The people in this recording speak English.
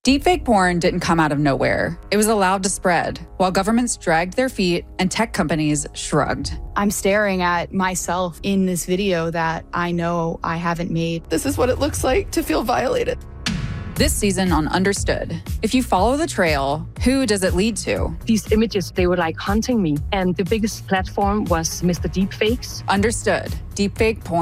Deepfake porn didn't come out of nowhere. It was allowed to spread, while governments dragged their feet and tech companies shrugged. I'm staring at myself in this video that I know I haven't made. This is what it looks like to feel violated. This season on Understood, if you follow the trail, who does it lead to? These images, they were like hunting me. And the biggest platform was Mr. Deepfakes. Understood, deepfake porn